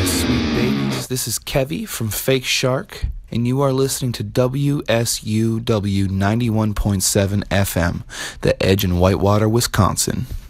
Sweet babies, this is Kevy from Fake Shark, and you are listening to WSUW 91.7 FM, The Edge in Whitewater, Wisconsin.